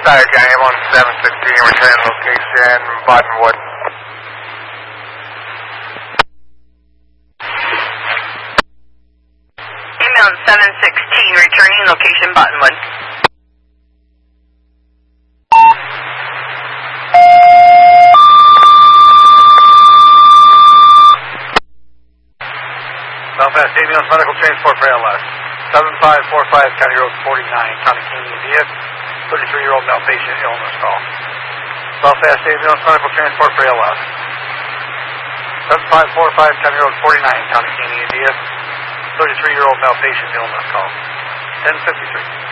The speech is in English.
Tiger County 1716, return location, Buttonwood. Email 716, returning location, Buttonwood. Belfast Ambulance Medical Transport for ALS. 7545 County Road 49, Tonkini, India. 33-year-old male patient, illness call. Belfast Ambulance Medical Transport for ALS. 7545 County Road 49, Tonkini, India. 33-year-old male patient, illness call. 1053.